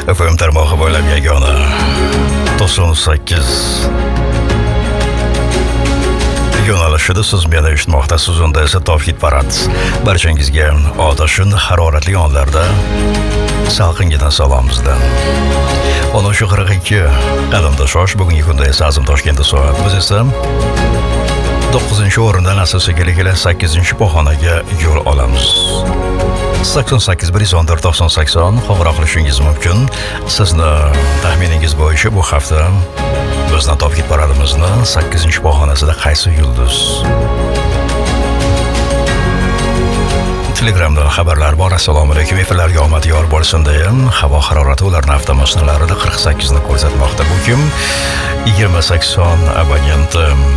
FM tarmog'i bo'ylab yagona 98 yo'nalishida siz meni eshitmoqdasiz. Unda esa Tavhid Parad barchangizga otashin haroratli onlarda salqingidan salom bizdan. 10:42 qadamda shosh. Bugungi kunda esa Azim Toshkentda soat. Biz esa 9-o'rindan asosiga 8-pog'onaga yo'l olamiz. 88 114 90 qo'ng'iroq qilishingiz mumkin. Sizni taxminingiz bo'yicha bu hafta bizni Tavhid Paradimizni 8-pog'onasida qaysi yulduz? Telegramda xabarlar bor. Assalomu alaykum. Efirlarga omad yor bo'lsin deyim. Havo harorati ularning avtomashinalarida 48 ni ko'rsatmoqda. Bu kim? 2080 abonenti